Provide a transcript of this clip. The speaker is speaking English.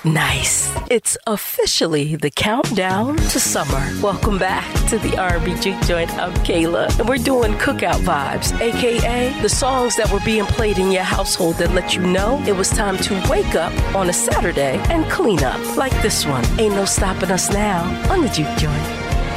Nice. It's officially the countdown to summer. Welcome back to the R&B Juke Joint. I'm Kayla, and we're doing cookout vibes, aka the songs that were being played in your household that let you know it was time to wake up on a Saturday and clean up. Like this one, Ain't No Stopping Us Now on the Juke Joint.